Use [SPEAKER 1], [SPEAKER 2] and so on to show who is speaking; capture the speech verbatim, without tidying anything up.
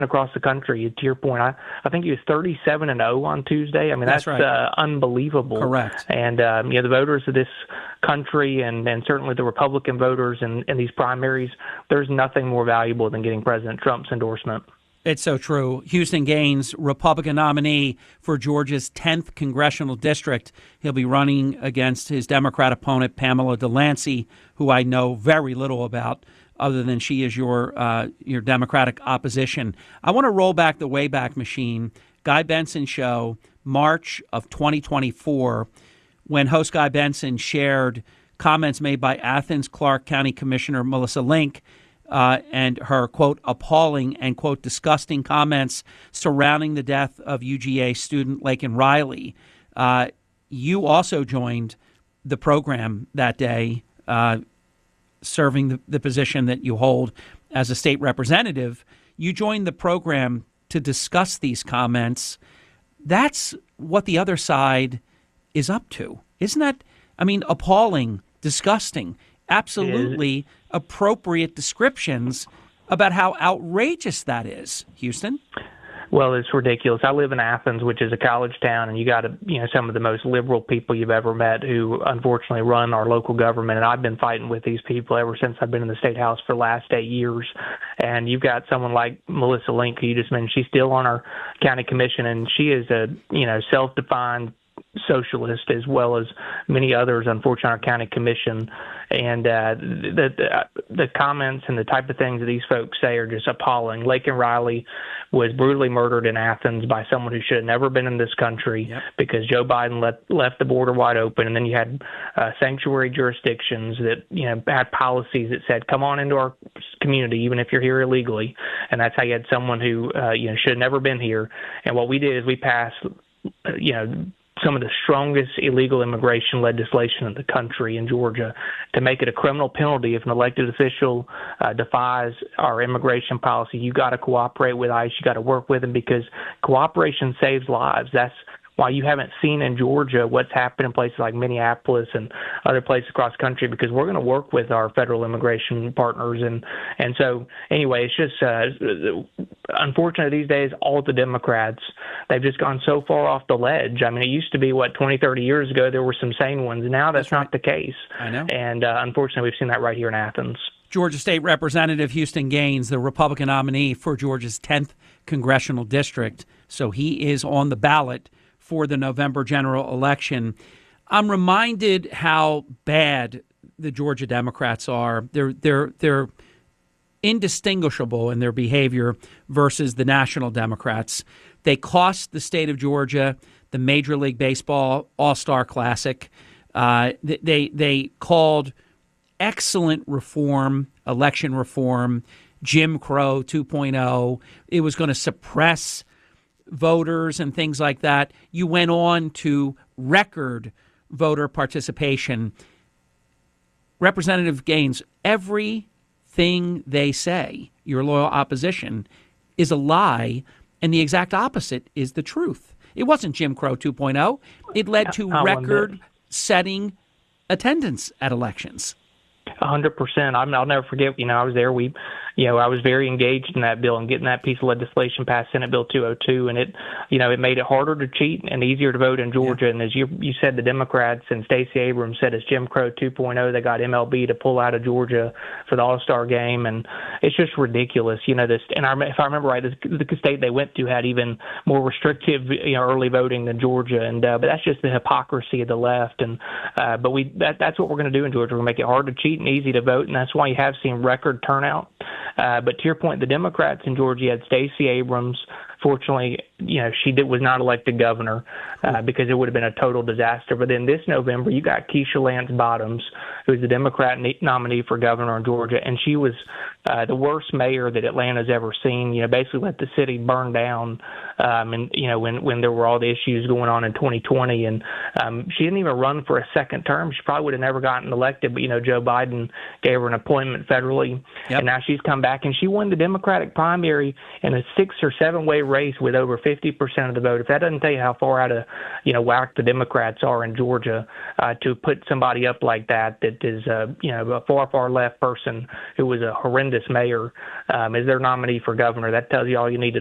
[SPEAKER 1] across the country. To your point, I, I think he was thirty-seven and oh on Tuesday. I mean, that's,
[SPEAKER 2] that's right.
[SPEAKER 1] uh, unbelievable.
[SPEAKER 2] Correct.
[SPEAKER 1] And, um, you know, the voters of this country and, and certainly the Republican voters in, in these primaries, there's nothing more valuable than getting President Trump's endorsement.
[SPEAKER 2] It's so true. Houston Gaines, Republican nominee for Georgia's tenth congressional district. He'll be running against his Democrat opponent, Pamela Delancey, who I know very little about, other than she is your uh, your Democratic opposition. I want to roll back the Wayback Machine. Guy Benson Show, March of twenty twenty-four, when host Guy Benson shared comments made by Athens-Clarke County Commissioner Melissa Link uh, and her, quote, appalling and, quote, disgusting comments surrounding the death of U G A student Laken Riley. Uh, you also joined the program that day, uh, serving the, the position that you hold as a state representative. You joined the program to discuss these comments. That's what the other side is up to. Isn't that, I mean, appalling, disgusting, absolutely appropriate descriptions about how outrageous that is, Houston?
[SPEAKER 1] Well, it's ridiculous. I live in Athens, which is a college town, and you got to, you know, some of the most liberal people you've ever met who unfortunately run our local government. And I've been fighting with these people ever since I've been in the state house for the last eight years. And you've got someone like Melissa Link, who you just mentioned. She's still on our county commission, and she is a, you know, self-defined socialist, as well as many others, unfortunately, on our county commission. And uh, the, the the comments and the type of things that these folks say are just appalling. Laken Riley was brutally murdered in Athens by someone who should have never been in this country, yep, because Joe Biden let, left the border wide open. And then you had uh, sanctuary jurisdictions that, you know, had policies that said, come on into our community, even if you're here illegally. And that's how you had someone who, uh, you know, should have never been here. And what we did is we passed, uh, you know, some of the strongest illegal immigration legislation in the country in Georgia to make it a criminal penalty if an elected official uh, defies our immigration policy. You got to cooperate with ICE. You got to work with them, because cooperation saves lives. That's why you haven't seen in Georgia what's happened in places like Minneapolis and other places across the country, because we're going to work with our federal immigration partners. And, and so, anyway, it's just uh, unfortunate these days, all the Democrats, they've just gone so far off the ledge. I mean, it used to be, what, twenty, thirty years ago, there were some sane ones. Now that's, that's right. not the case.
[SPEAKER 2] I know.
[SPEAKER 1] And uh, unfortunately, we've seen that right here in Athens.
[SPEAKER 2] Georgia State Representative Houston Gaines, the Republican nominee for Georgia's tenth congressional district. So he is on the ballot for the November general election. I'm reminded how bad the Georgia Democrats are. They're they're they're indistinguishable in their behavior versus the national Democrats. They cost the state of Georgia the Major League Baseball All-Star Classic. Uh, they they called excellent reform, election reform, Jim Crow two point oh. It was going to suppress voters and things like that. You went on to record voter participation. Representative Gaines, everything they say, your loyal opposition, is a lie, and the exact opposite is the truth. It wasn't Jim Crow two point oh. It led to record-setting attendance at elections.
[SPEAKER 1] A hundred percent. I'll never forget, you know, I was there. We, you know, I was very engaged in that bill and getting that piece of legislation passed, Senate Bill two oh two. And it, you know, it made it harder to cheat and easier to vote in Georgia. Yeah. And as you you said, the Democrats and Stacey Abrams said it's Jim Crow two point oh. They got M L B to pull out of Georgia for the All-Star game. And it's just ridiculous. You know, this, and I, if I remember right, this, the state they went to had even more restrictive, you know, early voting than Georgia. And, uh, but that's just the hypocrisy of the left. And, uh, but we, that, that's what we're going to do in Georgia. We're going to make it hard to cheat and easy to vote. And that's why you have seen record turnout. Uh, but to your point, the Democrats in Georgia had Stacey Abrams. Fortunately, you know, she did, was not elected governor uh, because it would have been a total disaster. But then this November, you got Keisha Lance Bottoms, who's the Democrat nominee for governor in Georgia, and she was uh, the worst mayor that Atlanta's ever seen. You know, basically let the city burn down. Um, and you know, when when there were all the issues going on in twenty twenty, and um, she didn't even run for a second term. She probably would have never gotten elected. But you know, Joe Biden gave her an appointment federally, yep. and now she's come back and she won the Democratic primary in a six or seven way race with over fifty percent of the vote. If that doesn't tell you how far out of, you know, whack the Democrats are in Georgia, uh, to put somebody up like that, that is, uh, you know, a far, far left person who was a horrendous mayor um, as their nominee for governor, that tells you all you need to